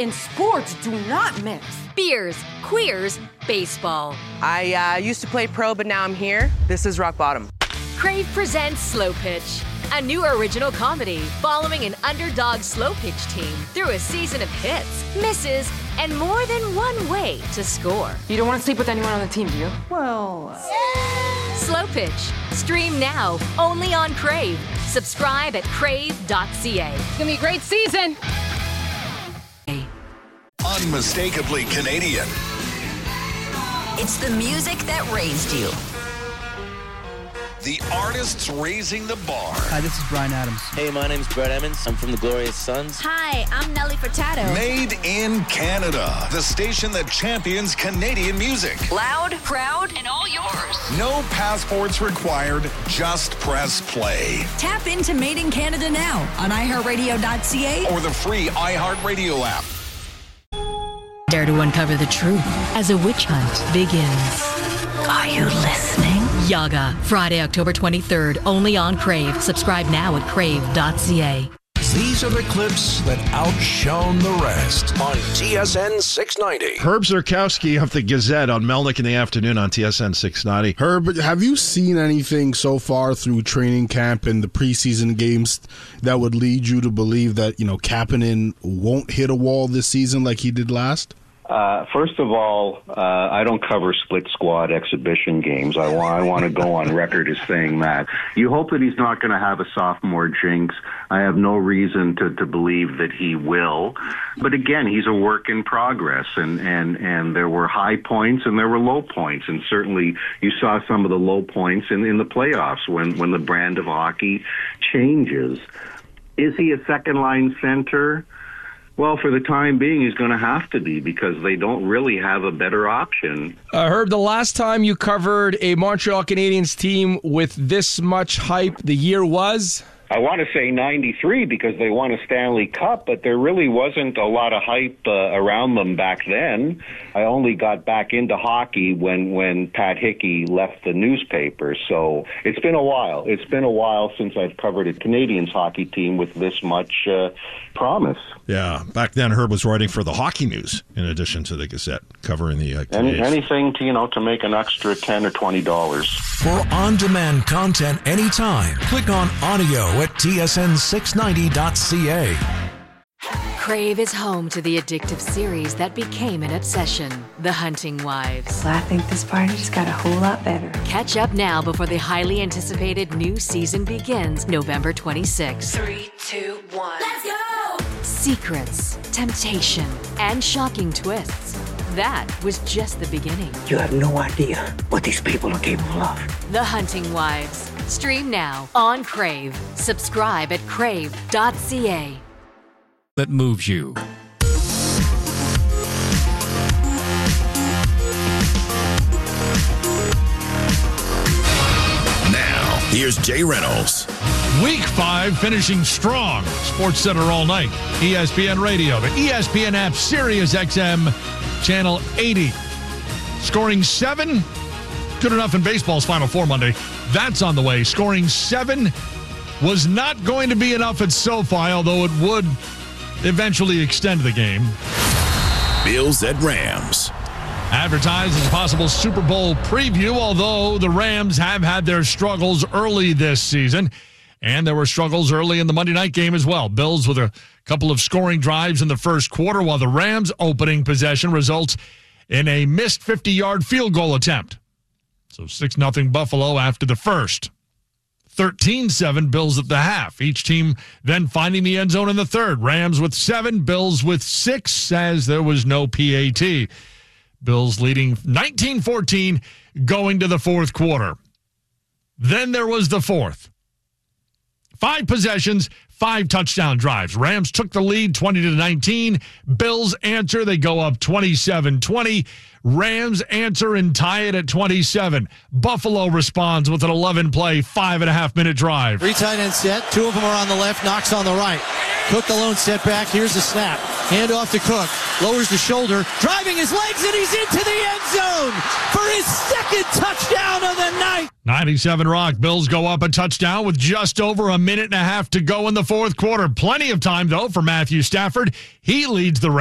and sports do not mix. Beers, queers, baseball. I used to play pro, but now I'm here. This is rock bottom. Crave presents Slow Pitch, a new original comedy following an underdog slow pitch team through a season of hits, misses, and more than one way to score. You don't want to sleep with anyone on the team, do you? Well... Slow Pitch. Stream now, only on Crave. Subscribe at crave.ca. It's gonna be a great season. Unmistakably Canadian. It's the music that raised you. The artists raising the bar. Hi, this is Bryan Adams. Hey, my name's Brett Emmons. I'm from the Glorious Sons. Hi, I'm Nelly Furtado. Made in Canada. The station that champions Canadian music. Loud, proud, and all yours. No passports required. Just press play. Tap into Made in Canada now on iHeartRadio.ca or the free iHeartRadio app. Dare to uncover the truth as a witch hunt begins. Are you listening? Yaga, Friday, October 23rd, only on Crave. Subscribe now at crave.ca. These are the clips that outshone the rest on TSN 690. Herb Zurkowski of the Gazette on Melnick in the afternoon on TSN 690. Herb, have you seen anything so far through training camp and the preseason games that would lead you to believe that, Kapanen won't hit a wall this season like he did last? First of all, I don't cover split squad exhibition games. I want to go on record as saying that. You hope that he's not going to have a sophomore jinx. I have no reason to believe that he will. But again, he's a work in progress, and there were high points and there were low points. And certainly you saw some of the low points in the playoffs when the brand of hockey changes. Is he a second-line center? Well, for the time being, he's going to have to be because they don't really have a better option. Herb, the last time you covered a Montreal Canadiens team with this much hype, the year was? I want to say 93 because they won a Stanley Cup, but there really wasn't a lot of hype around them back then. I only got back into hockey when Pat Hickey left the newspaper, so it's been a while. It's been a while since I've covered a Canadiens hockey team with this much promise. Yeah, back then Herb was writing for the Hockey News in addition to the Gazette, covering the Canadiens. Anything to make an extra $10 or $20. For on-demand content anytime, click on audio at tsn690.ca. Crave is home to the addictive series that became an obsession, The Hunting Wives. Well, I think this party just got a whole lot better. Catch up now before the highly anticipated new season begins November 26th. 3, 2, 1. Let's go! Secrets, temptation, and shocking twists. That was just the beginning. You have no idea what these people are capable of. The Hunting Wives. Stream now on Crave. Subscribe at crave.ca. That moves you. Now, here's Jay Reynolds. Week 5 finishing strong. Sports Center all night. ESPN Radio, the ESPN app, Sirius XM, Channel 80. Scoring 7. Good enough in baseball's Final Four Monday. That's on the way. Scoring 7 was not going to be enough at SoFi, although it would eventually extend the game. Bills at Rams. Advertised as a possible Super Bowl preview, although the Rams have had their struggles early this season. And there were struggles early in the Monday night game as well. Bills with a couple of scoring drives in the first quarter, while the Rams' opening possession results in a missed 50-yard field goal attempt. So 6-0 Buffalo after the first. 13-7 Bills at the half. Each team then finding the end zone in the third. Rams with 7, Bills with 6, as there was no PAT. Bills leading 19-14 going to the fourth quarter. Then there was the fourth. 5 possessions, 5 touchdown drives. Rams took the lead 20-19. Bills answer. They go up 27-20. Rams answer and tie it at 27. Buffalo responds with an 11-play, 5.5-minute drive. 3 tight end set. 2 of them are on the left. Knox on the right. Cook alone set back. Here's the snap. Hand off to Cook. Lowers the shoulder. Driving his legs, and he's into the end zone for his second touchdown of the night. 97 Rock. Bills go up a touchdown with just over a minute and a half to go in the fourth quarter. Plenty of time, though, for Matthew Stafford. He leads the